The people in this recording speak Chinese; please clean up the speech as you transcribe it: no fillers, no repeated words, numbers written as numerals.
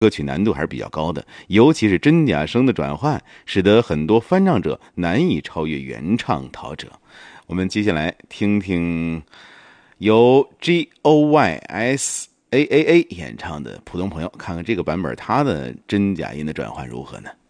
歌曲难度还是比较高的，尤其是真假声的转换，使得很多翻唱者难以超越原唱陶喆。我们接下来听听由 GOYSAAA 演唱的《普通朋友》，看看这个版本他的真假音的转换如何呢？